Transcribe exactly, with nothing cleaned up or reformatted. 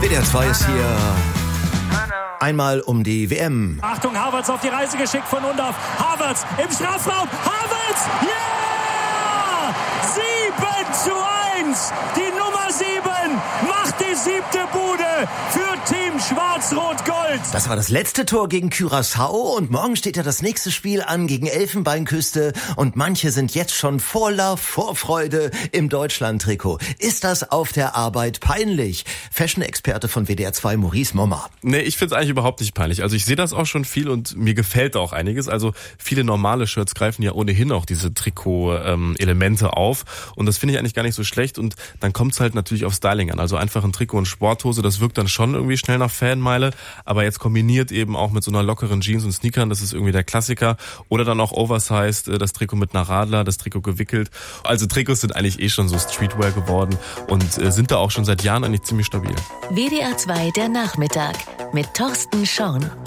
W D R zwei ist hier einmal um die W M. Achtung, Havertz auf die Reise geschickt von Undorf. Havertz im Strafraum. Havertz! Ja! sieben zu eins! Die Nummer sieben macht die siebte Bude für Team Schwarz-Rot-Gold. Das war das letzte Tor gegen Curaçao und morgen steht ja das nächste Spiel an gegen Elfenbeinküste und manche sind jetzt schon voller Vorfreude im Deutschland-Trikot. Ist das auf der Arbeit peinlich? Fashion-Experte von W D R zwei, Maurice Mommer. Nee, ich find's eigentlich überhaupt nicht peinlich. Also ich sehe das auch schon viel und mir gefällt auch einiges. Also viele normale Shirts greifen ja ohnehin auch diese Trikot-Elemente auf und das finde ich eigentlich gar nicht so schlecht und dann kommt's halt natürlich auf Styling an. Also einfach ein Trikot und Sporthose, das wirkt dann schon irgendwie schnell nach Fanmeile, aber jetzt kombiniert eben auch mit so einer lockeren Jeans und Sneakern, das ist irgendwie der Klassiker. Oder dann auch oversized, das Trikot mit einer Radler, das Trikot gewickelt. Also Trikots sind eigentlich eh schon so Streetwear geworden und sind da auch schon seit Jahren eigentlich ziemlich stabil. W D R zwei, der Nachmittag mit Thorsten Schorn.